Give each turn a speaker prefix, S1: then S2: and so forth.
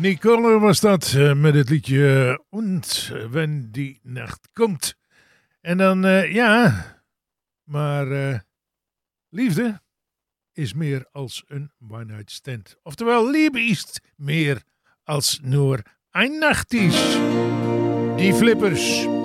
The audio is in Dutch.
S1: Nicole was dat met het liedje Und wenn die Nacht komt. En dan, maar liefde is meer als een one-night stand. Oftewel, Liebe ist meer als nur ein Nachtisch. Die Flippers.